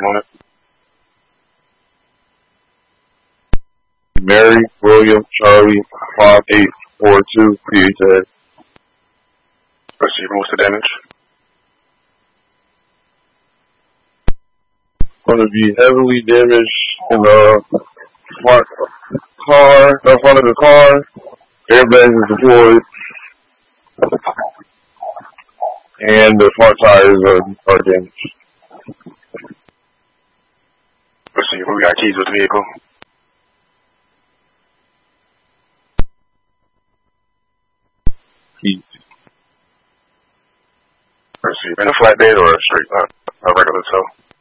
on it. Mary, William, Charlie, 5842, PHA. Receiver, what's the damage? Going to be heavily damaged in the front car, the front of the car. Airbags is deployed. And the front tires are damaged. Receiver, we got keys with the vehicle. Keys. Receiver, in a flatbed or a straight, a regular tow?